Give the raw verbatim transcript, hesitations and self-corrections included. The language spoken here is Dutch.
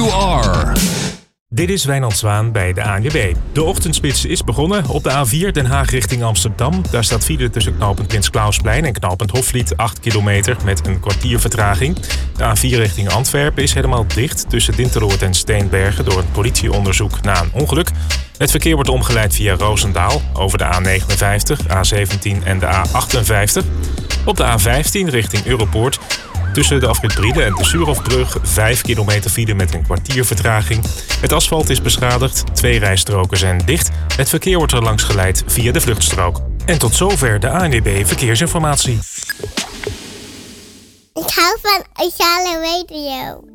you are. Dit is Wijnand Zwaan bij de A N W B. De ochtendspits is begonnen op de A vier Den Haag richting Amsterdam. Daar staat file tussen knooppunt Prins Clausplein en knooppunt Hofvliet acht kilometer met een kwartier vertraging. De A vier richting Antwerpen is helemaal dicht tussen Dinteloord en Steenbergen door een politieonderzoek na een ongeluk. Het verkeer wordt omgeleid via Roosendaal over de A negenenvijftig, A zeventien en de A achtenvijftig. Op de A vijftien richting Europoort. Tussen de afrit Brieden en de Suurhofbrug vijf kilometer file met een kwartier vertraging. Het asfalt is beschadigd, twee rijstroken zijn dicht. Het verkeer wordt er langs geleid via de vluchtstrook. En tot zover de A N W B Verkeersinformatie. Ik hou van Sociale Radio.